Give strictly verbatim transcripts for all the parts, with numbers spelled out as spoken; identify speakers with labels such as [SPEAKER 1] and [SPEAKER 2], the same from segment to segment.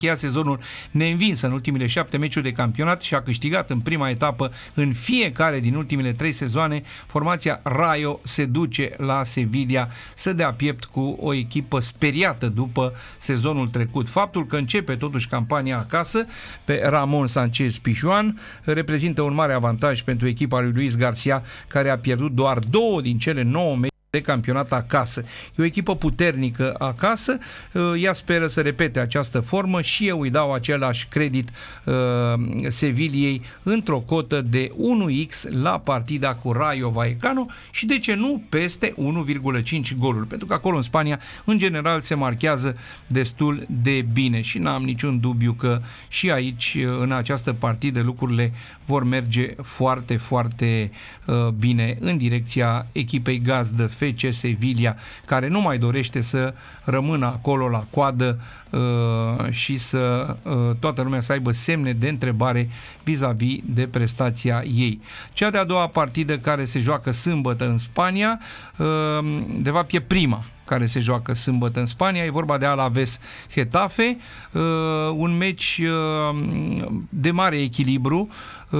[SPEAKER 1] încheiat sezonul neînvins în ultimile șapte meciuri de campionat și a câștigat în prima etapă în fiecare din ultimele trei sezoane. Formația Rayo se duce la Sevilla să dea piept cu o echipă speriată după sezonul trecut. Faptul că începe totuși campania acasă pe Ramon Sanchez Pizjuan reprezintă un mare avantaj pentru echipa lui Luis Garcia, care a pierdut doar două din cele nouă meciuri de campionat acasă. E o echipă puternică acasă, ea speră să repete această formă și eu îi dau același credit uh, Sevillei într-o cotă de unu x la partida cu Rayo Vallecano și de ce nu peste unu virgulă cinci goluri, pentru că acolo în Spania în general se marchează destul de bine și n-am niciun dubiu că și aici în această partidă lucrurile vor merge foarte, foarte uh, bine în direcția echipei gazdă F C Sevilla, care nu mai dorește să rămână acolo la coadă uh, și să uh, toată lumea să aibă semne de întrebare vis-a-vis de prestația ei. Cea de-a doua partidă care se joacă sâmbătă în Spania, uh, de fapt e prima care se joacă sâmbătă în Spania, e vorba de Alaves Getafe, uh, un meci uh, de mare echilibru. Uh,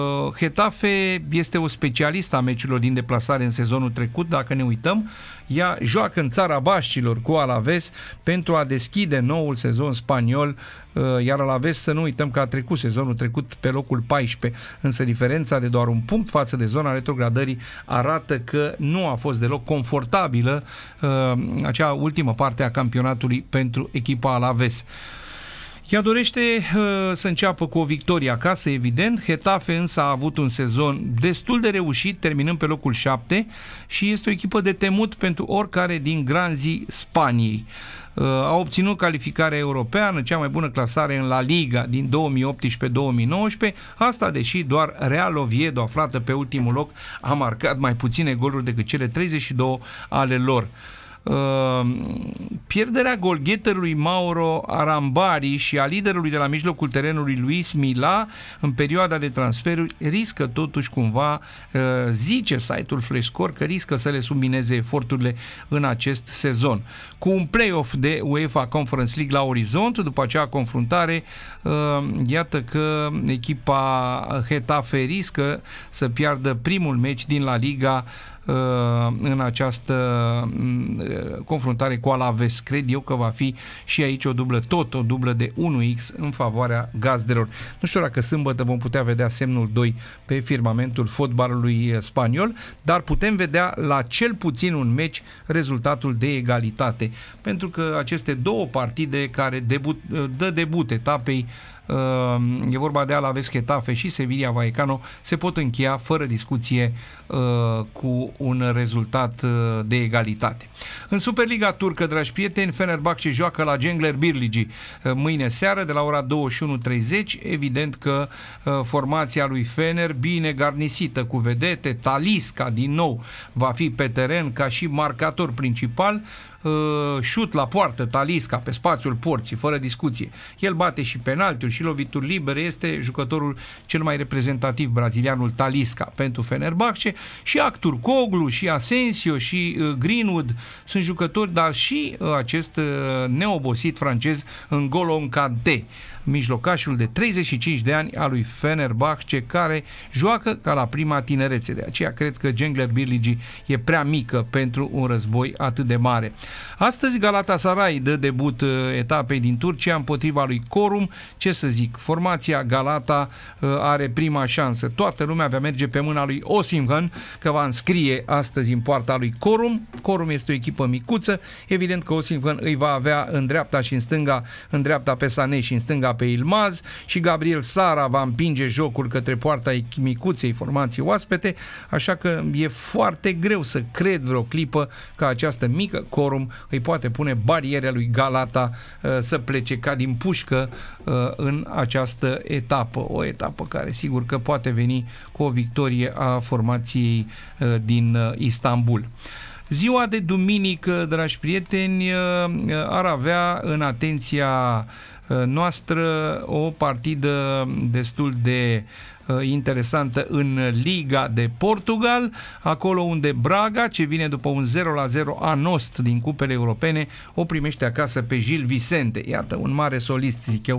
[SPEAKER 1] Getafe este o specialistă a meciurilor din deplasare în sezonul trecut, dacă ne uităm. Ea joacă în țara Baștilor cu Alaves pentru a deschide noul sezon spaniol, uh, iar Alaves, să nu uităm că a trecut sezonul trecut pe locul paisprezece, însă diferența de doar un punct față de zona retrogradării arată că nu a fost deloc confortabilă uh, acea ultimă parte a campionatului pentru echipa Alaves. Ea dorește uh, să înceapă cu o victorie acasă, evident. Getafe însă a avut un sezon destul de reușit, terminând pe locul șapte, și este o echipă de temut pentru oricare din granzii Spaniei. Uh, a obținut calificarea europeană, cea mai bună clasare în La Liga din două mii optsprezece două mii nouăsprezece, asta deși doar Real Oviedo, aflată pe ultimul loc, a marcat mai puține goluri decât cele treizeci și două ale lor. Uh, pierderea golgheterului Mauro Arambari și a liderului de la mijlocul terenului Luis Mila în perioada de transferuri riscă totuși cumva, uh, zice site-ul Flashscore, că riscă să le submineze eforturile în acest sezon. Cu un play-off de UEFA Conference League la orizont, după acea confruntare, uh, iată că echipa Getafe riscă să piardă primul meci din La Liga în această confruntare cu Alaves. Cred eu că va fi și aici o dublă, tot o dublă de unu x în favoarea gazdelor. Nu știu dacă sâmbătă vom putea vedea semnul doi pe firmamentul fotbalului spaniol, dar putem vedea la cel puțin un meci rezultatul de egalitate, pentru că aceste două partide care debut, dă debut etapei, e vorba de Alaves Getafe și Sevilla Vallecano, se pot încheia fără discuție cu un rezultat de egalitate. În Superliga turcă, dragi prieteni, Fenerbahce joacă la Cengler Birlici mâine seară de la ora douăzeci și unu treizeci. Evident că formația lui Fener, bine garnisită cu vedete, Talisca din nou va fi pe teren ca și marcator principal. Șut la poartă, Talisca pe spațiul porții, fără discuție. El bate și penaltiuri și lovituri libere, este jucătorul cel mai reprezentativ, brazilianul Talisca, pentru Fenerbahce. Și Turkoglu, și Asensio, și uh, Greenwood sunt jucători, dar și uh, acest uh, neobosit francez N'Golo Kanté, mijlocașul de treizeci și cinci de ani al lui Fenerbahce, care joacă ca la prima tinerețe. De aceea cred că Cengler Birlici e prea mică pentru un război atât de mare. Astăzi Galatasaray dă debut uh, etapei din Turcia împotriva lui Corum. Ce să zic, formația Galata uh, are prima șansă. Toată lumea va merge pe mâna lui Osimhen, că va înscrie astăzi în poarta lui Corum. Corum este o echipă micuță, evident că Osimhen îi va avea în dreapta și în stânga, în dreapta pe Sané și în stânga pe Ilmaz, și Gabriel Sara va împinge jocul către poarta micuței formației oaspete, așa că e foarte greu să cred vreo clipă că această mică Corum îi poate pune barierea lui Galata uh, să plece ca din pușcă uh, în această etapă, o etapă care sigur că poate veni cu o victorie a formației uh, din uh, Istanbul. Ziua de duminică, dragi prieteni, ar avea în atenția noastră o partidă destul de interesantă în Liga de Portugal, acolo unde Braga, ce vine după un zero la zero anost din cupele europene, o primește acasă pe Gil Vicente. Iată, un mare solist, zic eu,